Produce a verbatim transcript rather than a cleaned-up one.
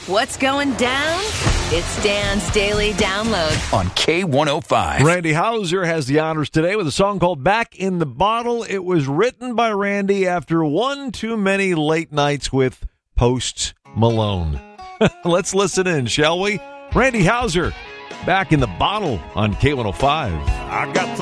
What's going down? It's Dan's Daily Download on K one oh five. Randy Houser has the honors today with a song called Back in the Bottle. It was written by Randy after one too many late nights with Post Malone. Let's listen in, shall we? Randy Houser, Back in the Bottle on K one oh five. I got